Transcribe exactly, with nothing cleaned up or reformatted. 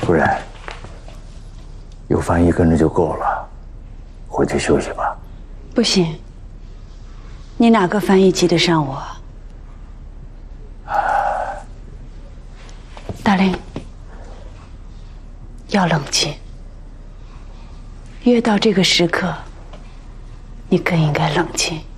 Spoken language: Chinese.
不然有翻译跟着就够了，回去休息吧。 不行，你哪个翻译及得上我？大令，要冷静。越到这个时刻，你更应该冷静。